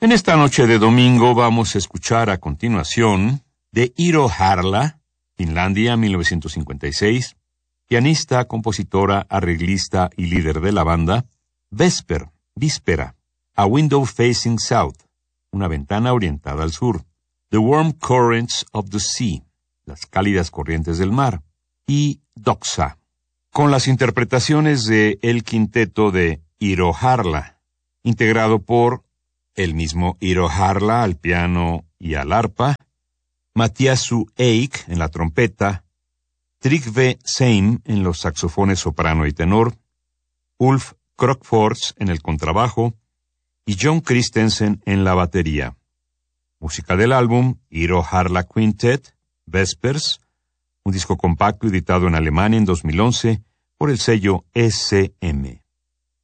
En esta noche de domingo vamos a escuchar a continuación de Iiro Harla, Finlandia, 1956, pianista, compositora, arreglista y líder de la banda, Víspera, A Window Facing South, una ventana orientada al sur, The Warm Currents of the Sea, las cálidas corrientes del mar, y Doxa, con las interpretaciones de el quinteto de Iiro Harla, integrado por el mismo Iiro Harla al piano y al arpa, Mathiasu Eik en la trompeta, Trygve Seim en los saxofones soprano y tenor, Ulf Krokfors en el contrabajo y John Christensen en la batería. Música del álbum Iiro Harla Quintet, Vespers, un disco compacto editado en Alemania en 2011 por el sello SM.